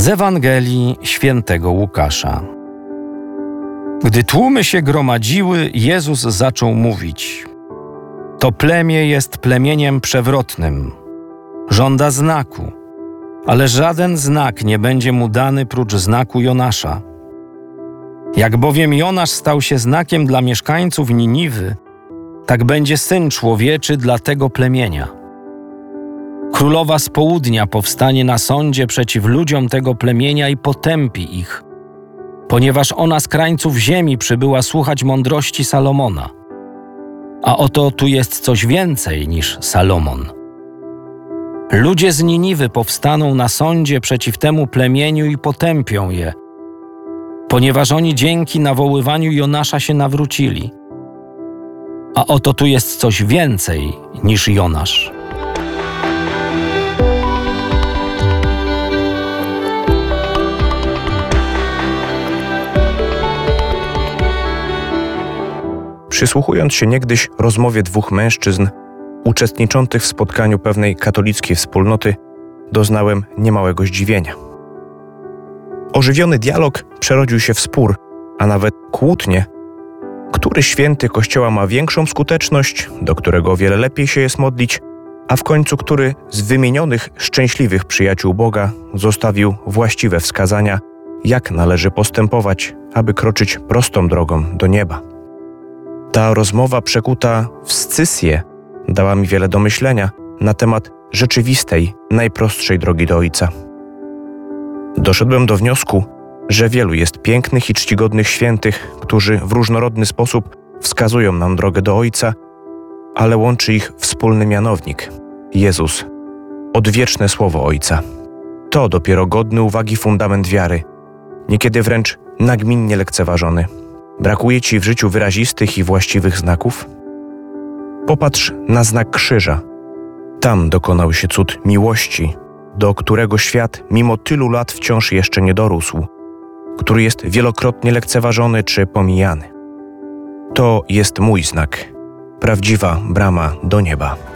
Z Ewangelii Świętego Łukasza. Gdy tłumy się gromadziły, Jezus zaczął mówić: To plemię jest plemieniem przewrotnym. Żąda znaku, ale żaden znak nie będzie mu dany prócz znaku Jonasza. Jak bowiem Jonasz stał się znakiem dla mieszkańców Niniwy, tak będzie Syn Człowieczy dla tego plemienia. Królowa z południa powstanie na sądzie przeciw ludziom tego plemienia i potępi ich, ponieważ ona z krańców ziemi przybyła słuchać mądrości Salomona. A oto tu jest coś więcej niż Salomon. Ludzie z Niniwy powstaną na sądzie przeciw temu plemieniu i potępią je, ponieważ oni dzięki nawoływaniu Jonasza się nawrócili. A oto tu jest coś więcej niż Jonasz. Przysłuchując się niegdyś rozmowie dwóch mężczyzn uczestniczących w spotkaniu pewnej katolickiej wspólnoty, doznałem niemałego zdziwienia. Ożywiony dialog przerodził się w spór, a nawet kłótnię, który święty Kościoła ma większą skuteczność, do którego o wiele lepiej się jest modlić, a w końcu który z wymienionych szczęśliwych przyjaciół Boga zostawił właściwe wskazania, jak należy postępować, aby kroczyć prostą drogą do nieba. Ta rozmowa przekuta w scysję dała mi wiele do myślenia na temat rzeczywistej, najprostszej drogi do Ojca. Doszedłem do wniosku, że wielu jest pięknych i czcigodnych świętych, którzy w różnorodny sposób wskazują nam drogę do Ojca, ale łączy ich wspólny mianownik – Jezus, odwieczne Słowo Ojca. To dopiero godny uwagi fundament wiary, niekiedy wręcz nagminnie lekceważony. Brakuje Ci w życiu wyrazistych i właściwych znaków? Popatrz na znak krzyża. Tam dokonał się cud miłości, do którego świat mimo tylu lat wciąż jeszcze nie dorósł, który jest wielokrotnie lekceważony czy pomijany. To jest mój znak, prawdziwa brama do nieba.